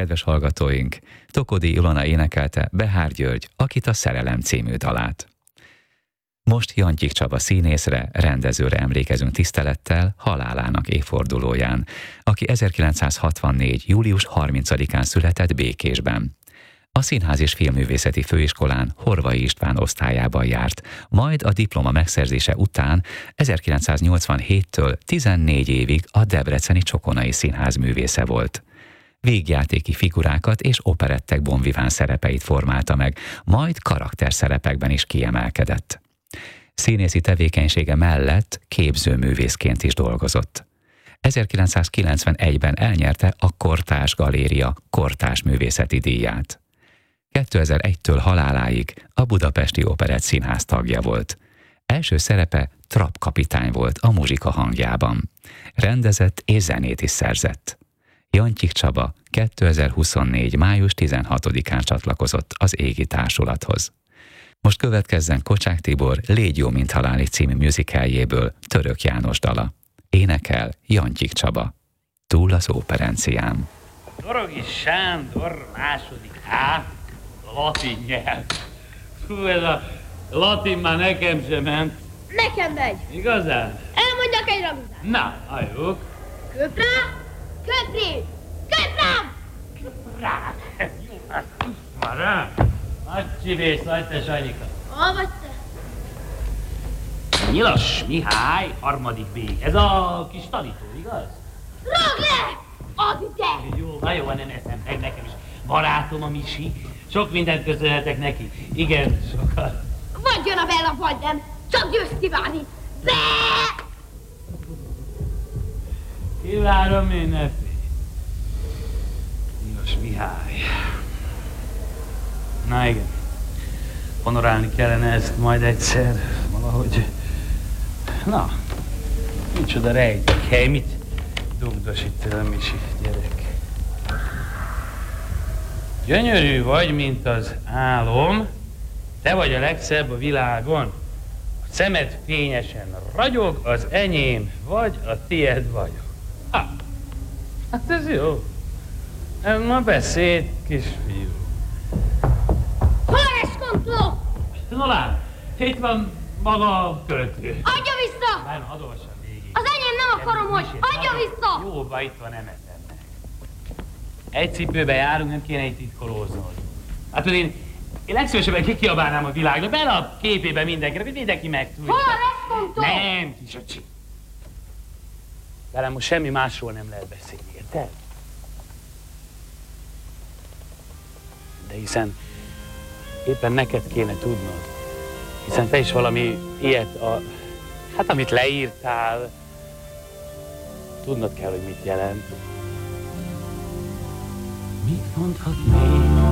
kedves hallgatóink! Tokodi Ilona énekelte Behár György, akit a Szerelem című dalát. Most Jantyik Csaba színészre, rendezőre emlékezünk tisztelettel halálának évfordulóján, aki 1964. július 30-án született Békésben. A Színház és Filmművészeti Főiskolán Horvai István osztályában járt, majd a diploma megszerzése után 1987-től 14 évig a debreceni Csokonai Színház művésze volt. Vígjátéki figurákat és operettek bonviván szerepeit formálta meg, majd karakterszerepekben is kiemelkedett. Színészi tevékenysége mellett képzőművészként is dolgozott. 1991-ben elnyerte a Kortárs Galéria Kortárs művészeti díját. 2001-től haláláig a Budapesti Operett Színház tagja volt. Első szerepe trapkapitány volt a Muzsika hangjában. Rendezett és zenét is szerzett. Jantyik Csaba 2024. május 16-án csatlakozott az Égi Társulathoz. Most következzen Kocsák Tibor Légy jó, mint halálig című musicaljéből Török János dala. Énekel Jantyik Csaba. Túl az óperencián. Dorogi Sándor második A. Latin nyelv. Hú, ez a latin már nekem sem ment. Nekem megy. Igazán? Elmondjak egy ramuzát. Na, halljuk. Köp rá, köpré, köp rám! Rá! Jó, hát már rá! Nagy csibész vagy te, Sanyika. Hol vagy te? Nyilas Mihály, harmadik B. Ez a kis tanító, igaz? Ragd le! Adi te! Jó, na jó, nem eszem meg nekem is. Barátom a Misi. Sok mindent köszönhetek neki. Igen, sokat. Vagy jön a Bella, vagy nem. Csak győzt kívánni. Be! Kívánom mindenféle. Nyilas Mihály. Na igen. Honorálni kellene ezt majd egyszer. Valahogy. Na. Micsoda rejtek hely. Mit dugdosít a Misi, gyerek? Gyönyörű vagy, mint az álom, te vagy a legszebb a világon. A szemed fényesen ragyog, az enyém vagy, a tied vagyok. Hát ez jó. Ez ma beszéd, kisfiú. Hol a reszkontó? No lám, itt van maga a költő. Adja vissza! Bár adolvassam végig. Az enyém nem akarom, hogy adja vissza! Jó, bár itt van emetemnek. Egy cipőbe járunk, nem kéne itt titkolóznod. Hát én legszívesebben kikiabálnám a világnak, bele a képébe mindenkinek, hogy mindenki megtudja. Hol a reszkontó? Nem, kisöcsi. Velem most semmi másról nem lehet beszélni, érted? De hiszen éppen neked kéne tudnod. Hiszen te is valami ilyet, hát amit leírtál, tudnod kell, hogy mit jelent. Mit mondhat még?